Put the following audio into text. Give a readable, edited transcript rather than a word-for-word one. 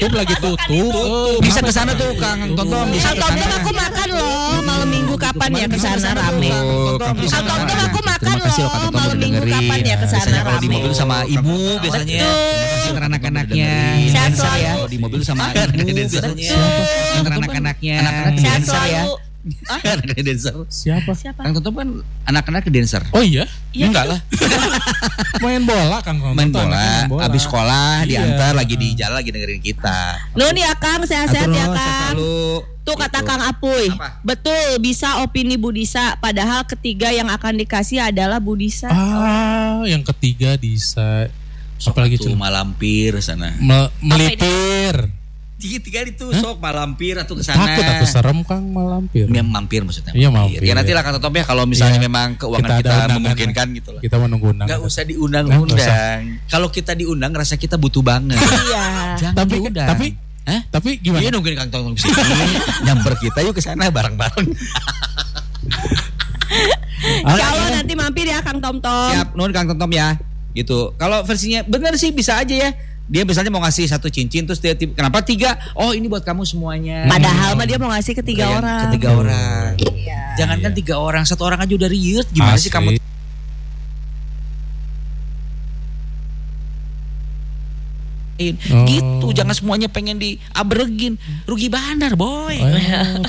lagi tutup. Bisa ke sana tuh Kang Tonton. Kang Tonton aku makan loh malam minggu kapan ya ke sana rame. Kang Tonton aku makan loh malam minggu kapan ya ke sana rame. Di rame. mobil sama ibu biasanya. Betul. Anak-anaknya. Sehat Dancer ya. selalu. Di mobil sama ibu biasanya. Anak-anaknya. Anak-anak Sehat dancer ya. selalu. Anak dancer. Siapa? Kang Tonton kan anak-anak dancer. Oh iya? Enggak lah. Main bola Kang Tonton. Main bola. Abis sekolah Iya. diantar lagi di jalan lagi dengerin kita. Nun ya Kang, sehat-sehat ya Kang. Selalu. Tuh kata Kang Apuy, Apa? betul bisa opini Budisa. Padahal ketiga yang akan dikasih adalah Budisa. Yang ketiga Disa. Apalagi tuh Cil? malampir sana. Melipir. Tiga itu sok malampir atau kesana. Takut atau serem Kang malampir. Mampir maksudnya. Iya, mampir. Ya nanti lah Kang Tonton ya kalau misalnya Iya. memang keuangan Kita ada kita undangan. memungkinkan gitu lah. Kita menunggu undangan. Enggak usah Nggak diundang-undang. Kalau kita diundang rasa kita butuh banget. Iya. Jangan Tapi diundang. tapi gimana? Iya nungguin Kang Tonton sini. Nyamper kita yuk ke sana bareng-bareng. Insya Allah nanti mampir ya Kang Tom. Siap, nuhun Kang Tonton ya. Gitu. Kalau versinya benar sih bisa aja ya. Dia misalnya mau ngasih 1 cincin terus dia kenapa 3? Oh ini buat kamu semuanya. Padahal mah dia mau ngasih ke 3 orang. Ke 3 orang. Iya. Jangankan 3 orang, 1 orang aja udah riut. Gimana sih kamu? Gitu, jangan semuanya pengen diabregin. Rugi bandar, boy.